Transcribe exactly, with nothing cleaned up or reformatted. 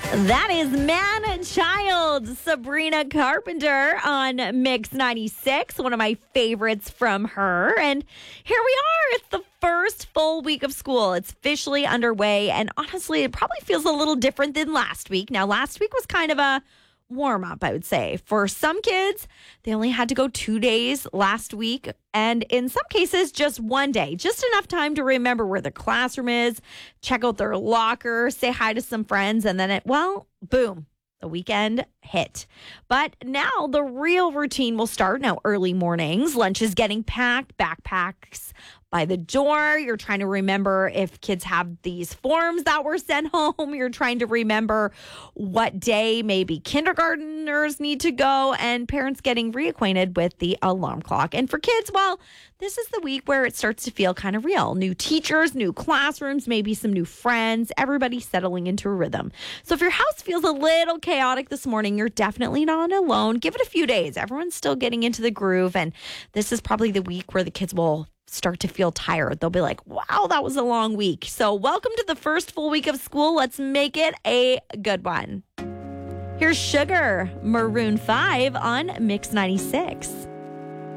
That is Man Child, Sabrina Carpenter on Mix ninety-six, one of my favorites from her. And here we are. It's the first full week of school. It's officially underway. And honestly, it probably feels a little different than last week. Now, last week was kind of a warm up, I would say. For some kids, they only had to go two days last week. And in some cases, just one day, just enough time to remember where the classroom is, check out their locker, say hi to some friends, and then it, well, boom, the weekend hit. But now the real routine will start. Now, early mornings, lunch is getting packed, backpacks by the door. You're trying to remember if kids have these forms that were sent home. You're trying to remember what day maybe kindergartners need to go, and parents getting reacquainted with the alarm clock. And for kids, well, this is the week where it starts to feel kind of real. New teachers, new classrooms, maybe some new friends, everybody settling into a rhythm. So if your house feels a little chaotic this morning, you're definitely not alone. Give it a few days. Everyone's still getting into the groove, and this is probably the week where the kids will start to feel tired. They'll be like, wow, that was a long week. So welcome to the first full week of school. Let's make it a good one. Here's Sugar, Maroon five on Mix ninety-six.